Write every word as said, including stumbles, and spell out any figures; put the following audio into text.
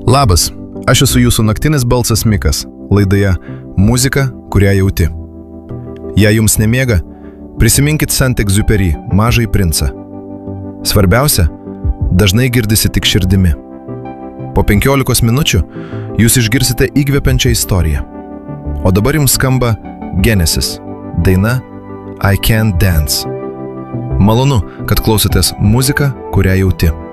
Labas, aš esu jūsų naktinis balsas Mikas, laidoje Muzika, kurią jauti. Jei jums nemiega, prisiminkit Saint-Exupéry, Mažąjį princą. Svarbiausia, dažnai girdisi tik širdimi. Po penkiolikos minučių jūs išgirsite įkvepiančią istoriją. O dabar jums skamba Genesis, daina I Can't Dance. Malonu, kad klausotės Muzika, kurią jauti.